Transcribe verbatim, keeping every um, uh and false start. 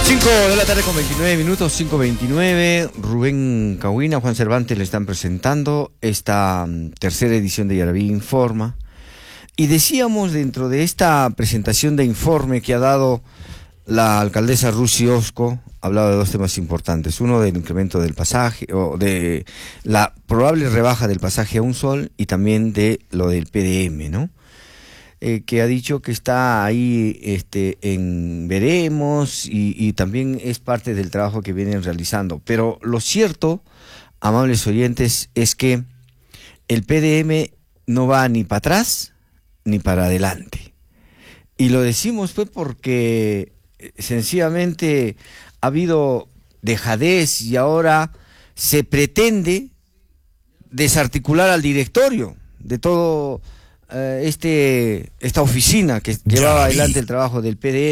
cinco de la tarde con veintinueve minutos, cinco veintinueve. Rubén Cahuina, Juan Cervantes le están presentando esta um, tercera edición de Yaraví Informa. Y decíamos, dentro de esta presentación de informe que ha dado la alcaldesa Rusi Osco, hablaba de dos temas importantes. Uno, del incremento del pasaje, o de la probable rebaja del pasaje a un sol, y también de lo del P D M, ¿no? Eh, que ha dicho que está ahí este, en veremos y, y también es parte del trabajo que vienen realizando. Pero lo cierto, amables oyentes, es que el P D M no va ni para atrás ni para adelante. Y lo decimos fue porque eh, sencillamente ha habido dejadez y ahora se pretende desarticular al directorio de todo... Uh, este esta oficina que llevaba adelante el trabajo del P D M.